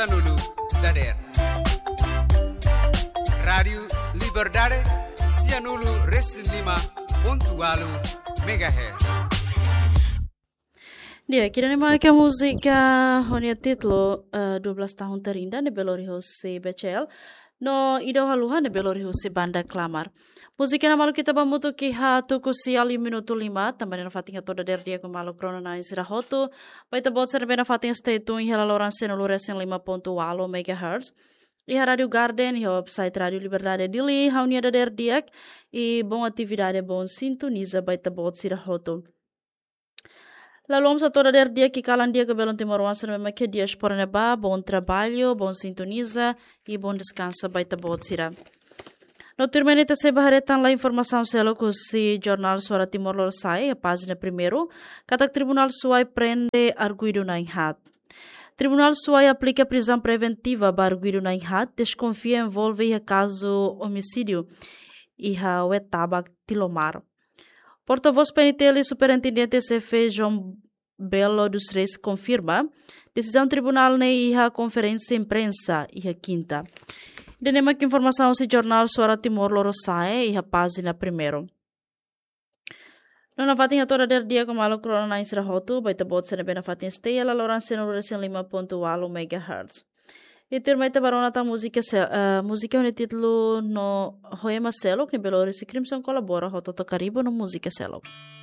Nulu Dader Radio Liberdade Sianulu Reslima.8 MHz. Dia, kira nama que a música honia título 12 tahun terindah de Belo Horizonte BCL no ido haluhan de Belo Horizonte banda clamar. Música na malu kita bamutu ki ha tuku si ali minuto 5 também na fatinha toda der dia com malu krona na isra hoto vai ta bot ser bem na fatinha state em hela lorança no loresen 5.8 MHz. E a Rádio Garden e o website Rádio Liberdade dili haunia da der diak e bom atividade bom sintoniza vai ta bot sira hoto. Lalu vamos a toda der dia que calan dia que belum timor wansa mesmo que dia esporne ba bom trabalho, bom sintoniza e bom descanso vai ta bot sira. No terminita se baharetan la informação selo que si jornal Suara Timor Leste a página primeiro, kata tribunal suai prende arguido na inhat. Tribunal suai aplica prisão preventiva para arguido na inhat, desconfia envolve caso homicídio e a Wetabak Tilomar. Porta-voz PNTL Superintendente CF João Belo dos Reis confirma decisão tribunal e a conferência imprensa e a quinta. Denema que informação se jornal Suara Timor Leste e a página primeiro. Nona fatinha toda der dia com malo corona na isra hotu, baita bot sene bena fatinha stay la lorança no resen 5.8 MHz. E termita barona ta música no título no Hoema Selo, que Belo Horizonte Crimson colabora hoto to Caribo no música Selo.